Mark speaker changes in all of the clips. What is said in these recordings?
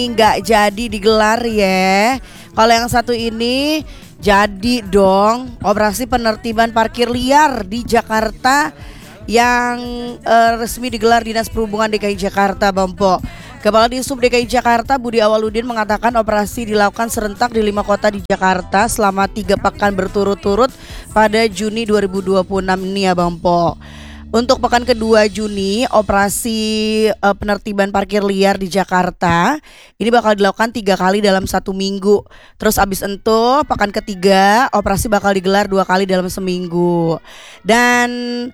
Speaker 1: nggak jadi digelar ya. Kalau yang satu ini jadi dong, operasi penertiban parkir liar di Jakarta yang resmi digelar Dinas Perhubungan DKI Jakarta, Bampo. Kepala Disub DKI Jakarta Budi Awaludin mengatakan operasi dilakukan serentak di 5 kota di Jakarta selama 3 pekan berturut-turut pada Juni 2026 ini ya, Bampo. Untuk pekan kedua Juni, operasi penertiban parkir liar di Jakarta ini bakal dilakukan 3 kali dalam 1 minggu. Terus abis itu pekan ketiga operasi bakal digelar 2 kali dalam seminggu. Dan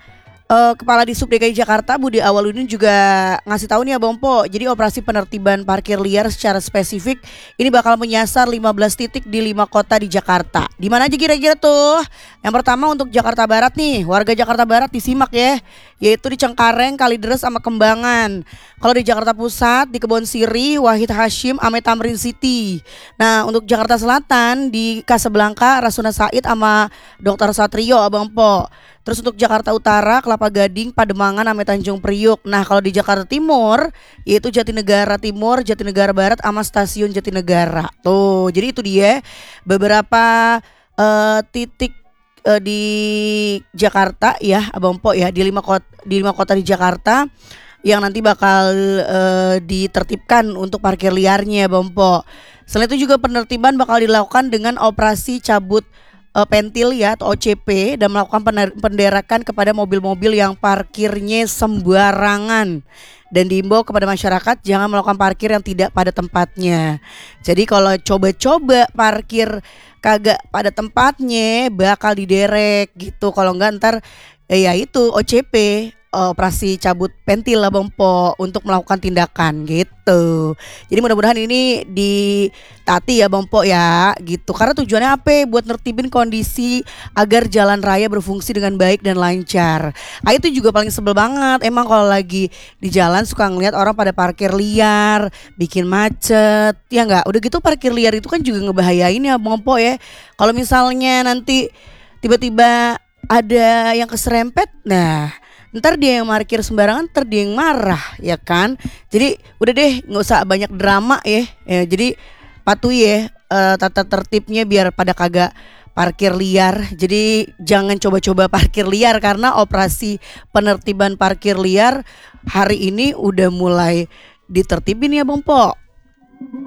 Speaker 1: Kepala Disub DKI Jakarta Budi Awaludin juga ngasih tahu nih ya, Bompo. Jadi operasi penertiban parkir liar secara spesifik ini bakal menyasar 15 titik di 5 kota di Jakarta. Di mana aja kira-kira tuh? Yang pertama untuk Jakarta Barat nih, warga Jakarta Barat disimak ya, yaitu di Cengkareng, Kalideres sama Kembangan. Kalau di Jakarta Pusat di Kebon Siri, Wahid Hashim, Ame Tamrin City. Nah, untuk Jakarta Selatan di Kasablanka, Rasuna Said sama Dr. Satrio, Abang Po. Terus untuk Jakarta Utara, Kelapa Gading, Pademangan, sama Tanjung Priuk. Nah, kalau di Jakarta Timur, yaitu Jatinegara Timur, Jatinegara Barat, sama Stasiun Jatinegara. Tuh, jadi itu dia beberapa titik di Jakarta ya, Abang Po ya, di 5 kota di Jakarta yang nanti bakal ditertibkan untuk parkir liarnya, Abang Po. Selain itu juga penertiban bakal dilakukan dengan operasi cabut pentil ya atau OCP dan melakukan penderakan kepada mobil-mobil yang parkirnya sembarangan dan diimbau kepada masyarakat jangan melakukan parkir yang tidak pada tempatnya. Jadi kalau coba-coba parkir kagak pada tempatnya bakal diderek gitu. Kalau enggak ntar ya itu OCP, operasi cabut pentil lah, Bompo, untuk melakukan tindakan gitu. Jadi mudah-mudahan ini ditati ya, Bompo ya gitu. Karena tujuannya apa? Buat nertibin kondisi agar jalan raya berfungsi dengan baik dan lancar. Itu juga paling sebel banget. Emang kalau lagi di jalan suka ngeliat orang pada parkir liar, bikin macet. Ya enggak? Udah gitu parkir liar itu kan juga ngebahayain ya, Bompo ya. Kalau misalnya nanti tiba-tiba ada yang keserempet, nah ntar dia yang parkir sembarangan, ntar dia yang marah ya kan. Jadi udah deh nggak usah banyak drama ya. Jadi patuhi ya tata tertibnya biar pada kagak parkir liar. Jadi jangan coba-coba parkir liar karena operasi penertiban parkir liar hari ini udah mulai ditertibin ya, Bang Po.